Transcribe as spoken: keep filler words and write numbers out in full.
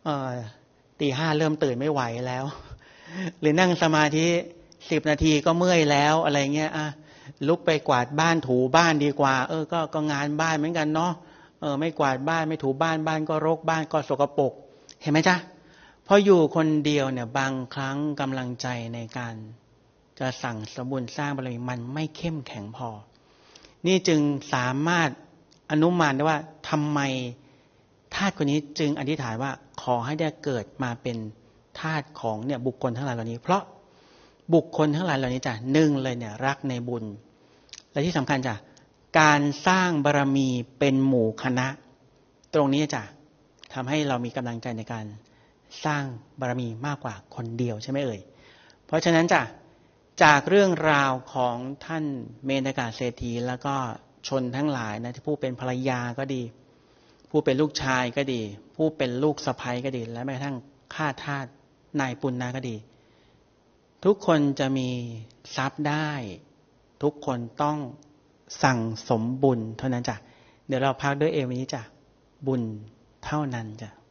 เอ่อตีห้าเริ่มตื่นไม่ไหวแล้วหรือนั่งสมาธิสิบนาทีก็เมื่อยแล้วอะไรเงี้ยอ่ะลุกไปกวาดบ้านถูบ้านดีกว่าเออก็ก็งานบ้านเหมือนกันเนาะเออไม่กวาดบ้านไม่ถูบ้านบ้านก็รกบ้านก็สกปรกเห็นไหมจ๊ะพออยู่คนเดียวเนี่ยบางครั้งกำลังใจในการจะสั่งสมบุญสร้างบารมีมันไม่เข้มแข็งพอนี่จึงสามารถอนุมานได้ว่าทำไมทาสคนนี้จึงอธิษฐานว่าขอให้ได้เกิดมาเป็นทาสของเนี่ยบุคคลทั้งหลายเหล่านี้เพราะบุคคลทั้งหลายเหล่านี้จ้ะหนึ่งเลยเนี่ยรักในบุญและที่สำคัญจ้ะการสร้างบารมีเป็นหมู่คณะตรงนี้จ้ะทำให้เรามีกำลังใจในการสร้างบารมีมากกว่าคนเดียวใช่ไหมเอ่ยเพราะฉะนั้นจ้ะจากเรื่องราวของท่านเมนกาเศรษฐีแล้วก็ชนทั้งหลายนะที่ผู้เป็นภรรยาก็ดีผู้เป็นลูกชายก็ดีผู้เป็นลูกสะใภ้ก็ดีและแม้กระทั่งข้าทาสนายปุณณะก็ดีทุกคนจะมีทรัพย์ได้ทุกคนต้องสั่งสมบุญเท่านั้นจ้ะเดี๋ยวเราพักด้วยเอวนี้จ้ะบุญเท่านั้นจ้ะ